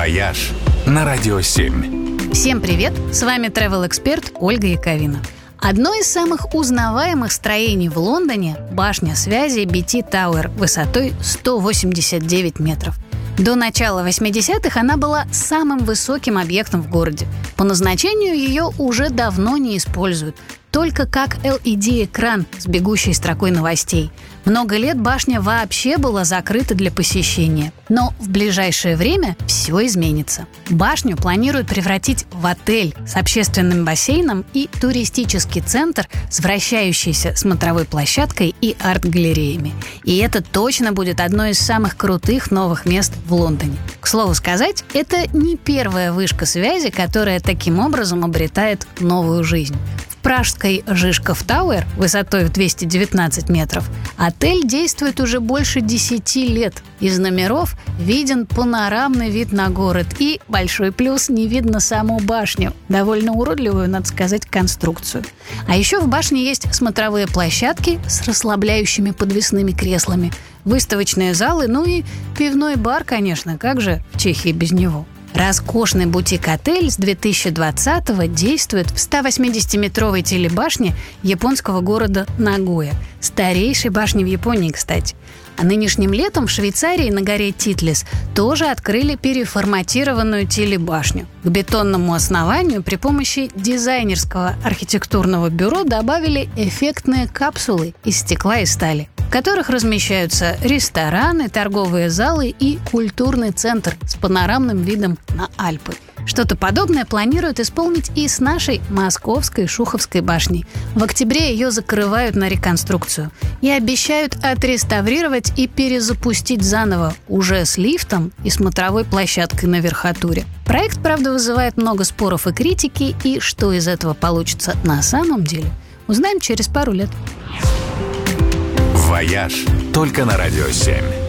«Вояж» на Радио 7. Всем привет! С вами travel-эксперт Ольга Яковина. Одно из самых узнаваемых строений в Лондоне – башня связи BT Tower высотой 189 метров. До начала 80-х она была самым высоким объектом в городе. По назначению ее уже давно не используют, только как LED-экран с бегущей строкой новостей. Много лет башня вообще была закрыта для посещения. Но в ближайшее время все изменится. Башню планируют превратить в отель с общественным бассейном и туристический центр с вращающейся смотровой площадкой и арт-галереями. И это точно будет одно из самых крутых новых мест в Лондоне. К слову сказать, это не первая вышка связи, которая таким образом обретает новую жизнь. В пражской Žižkov Tower высотой в 219 метров отель действует уже больше 10 лет. Из номеров виден панорамный вид на город и, большой плюс, не видно саму башню. Довольно уродливую, надо сказать, конструкцию. А еще в башне есть смотровые площадки с расслабляющими подвесными креслами, выставочные залы, ну и пивной бар, конечно, как же в Чехии без него. Роскошный бутик-отель с 2020-го действует в 180-метровой телебашне японского города Нагоя. Старейшей башни в Японии, кстати. А нынешним летом в Швейцарии на горе Титлис тоже открыли переформатированную телебашню. К бетонному основанию при помощи дизайнерского архитектурного бюро добавили эффектные капсулы из стекла и стали, в которых размещаются рестораны, торговые залы и культурный центр с панорамным видом на Альпы. Что-то подобное планируют исполнить и с нашей московской Шуховской башней. В октябре ее закрывают на реконструкцию и обещают отреставрировать и перезапустить заново уже с лифтом и смотровой площадкой на верхотуре. Проект, правда, вызывает много споров и критики, и что из этого получится на самом деле, узнаем через пару лет. «Вояж» только на Радио 7.